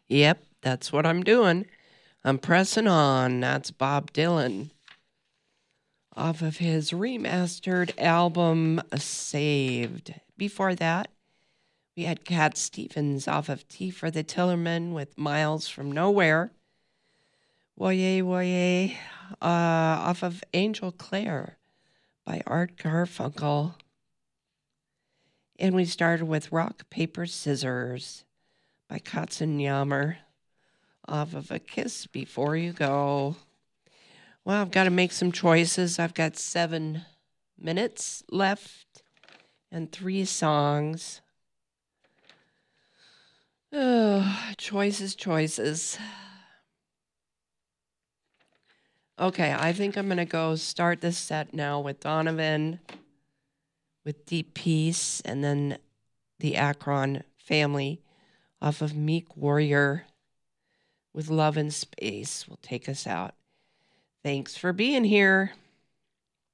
Yep, that's what I'm doing. I'm pressing on. That's Bob Dylan off of his remastered album Saved. Before that, we had Cat Stevens off of Tea for the Tillerman with Miles from Nowhere. Woye Woye off of Angel Clare by Art Garfunkel. And we started with Rock, Paper, Scissors by Katzenjammer off of A Kiss Before You Go. Well, I've got to make some choices. I've got 7 minutes left and 3 songs. Oh, choices. Okay, I think I'm going to go start this set now with Donovan, with Deep Peace, and then the Akron Family off of Meek Warrior with Love in Space will take us out. Thanks for being here.